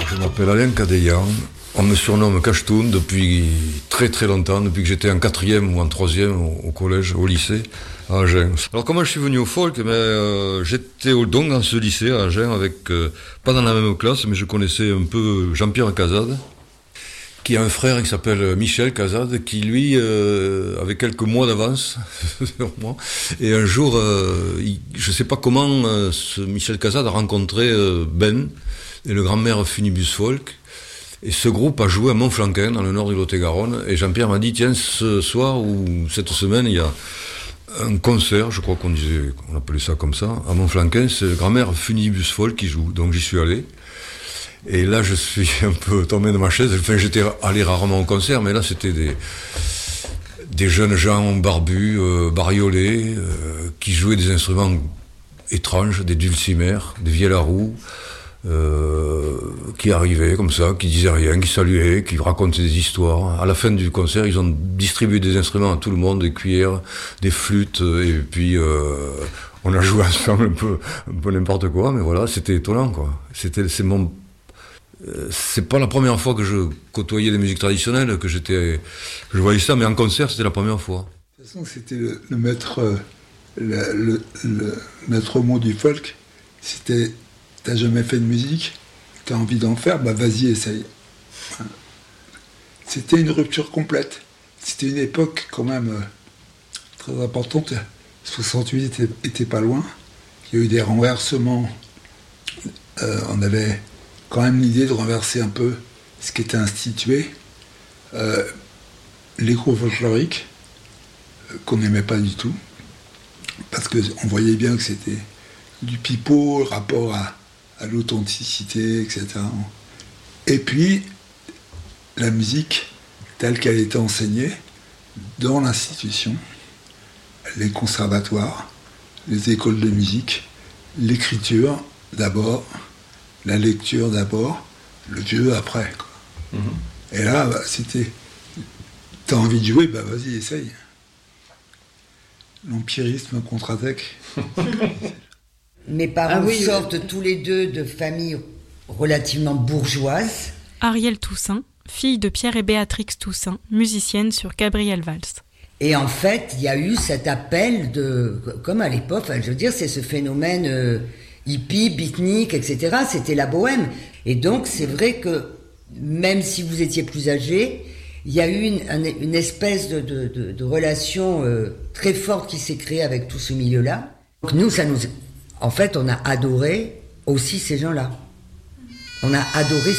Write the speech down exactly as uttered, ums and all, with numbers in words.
Je m'appelle Alain Cadéan. On me surnomme Cachetoun depuis très très longtemps, depuis que j'étais en quatrième ou en troisième au, au collège, au lycée, à Agen. Alors comment je suis venu au folk? Mais, euh, J'étais au, donc dans ce lycée à Agen, avec, euh, pas dans la même classe, mais je connaissais un peu Jean-Pierre Cazade, qui a un frère qui s'appelle Michel Cazade, qui lui euh, avait quelques mois d'avance sur moi. Et un jour, euh, il, je ne sais pas comment, euh, ce Michel Cazade a rencontré euh, Ben, et le grand-mère Funibus Folk. Et ce groupe a joué à Montflanquin, dans le nord du Lot-et-Garonne. Et Jean-Pierre m'a dit, tiens, ce soir ou cette semaine, il y a un concert, je crois qu'on disait, on appelait ça comme ça, à Montflanquin, c'est le grand-mère Funibus Folk qui joue. Donc j'y suis allé. Et là, je suis un peu tombé de ma chaise. Enfin, j'étais allé rarement au concert, mais là, c'était des, des jeunes gens barbus, euh, bariolés, euh, qui jouaient des instruments étranges, des dulcimers, des vielles à roue, euh, qui arrivaient comme ça, qui disaient rien, qui saluaient, qui racontaient des histoires. À la fin du concert, ils ont distribué des instruments à tout le monde, des cuillères, des flûtes, et puis euh, on a joué ensemble un peu, un peu n'importe quoi, mais voilà, c'était étonnant, quoi. C'était, c'est mon C'est pas la première fois que je côtoyais des musiques traditionnelles, que j'étais, que je voyais ça, mais en concert, c'était la première fois. De toute façon, c'était le, le maître, le, le, le maître mot du folk. C'était, t'as jamais fait de musique, t'as envie d'en faire, bah vas-y, essaye. C'était une rupture complète. C'était une époque quand même euh, très importante. soixante-huit était, était pas loin. Il y a eu des renversements. Euh, on avait quand même l'idée de renverser un peu ce qui était institué. Euh, les groupes folkloriques, euh, qu'on n'aimait pas du tout, parce qu'on voyait bien que c'était du pipeau, rapport à, à l'authenticité, et cetera. Et puis, la musique telle qu'elle était enseignée dans l'institution, les conservatoires, les écoles de musique, l'écriture d'abord, la lecture d'abord, le jeu après. Quoi. Mmh. Et là, bah, c'était... T'as envie de jouer, bah vas-y, essaye. L'empirisme contre-attaque. Mes parents ah oui, sortent euh... tous les deux de familles relativement bourgeoises. Ariel Toussaint, fille de Pierre et Béatrix Toussaint, musicienne sur Gabriel Valls. Et en fait, il y a eu cet appel de... Comme à l'époque, enfin, je veux dire, c'est ce phénomène... Euh, hippie, beatnik, et cetera. C'était la bohème. Et donc, c'est vrai que, même si vous étiez plus âgé, il y a eu une, une espèce de, de, de, de relation euh, très forte qui s'est créée avec tout ce milieu-là. Donc nous, ça nous... En fait, on a adoré aussi ces gens-là. On a adoré